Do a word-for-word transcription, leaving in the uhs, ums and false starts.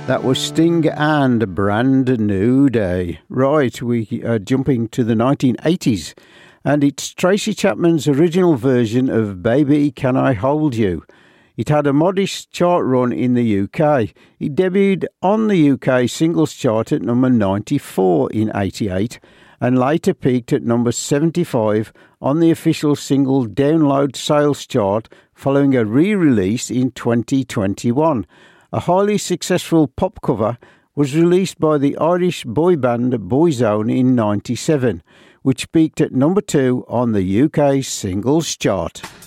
That was Sting and Brand New Day. Right, we are jumping to the nineteen eighties, and it's Tracy Chapman's original version of Baby Can I Hold You. It had a modest chart run in the U K. It debuted on the U K singles chart at number ninety-four in eighty-eight, and later peaked at number seventy-five on the official single download sales chart following a re-release in twenty twenty-one. A highly successful pop cover was released by the Irish boy band Boyzone in ninety-seven, which peaked at number two on the U K singles chart.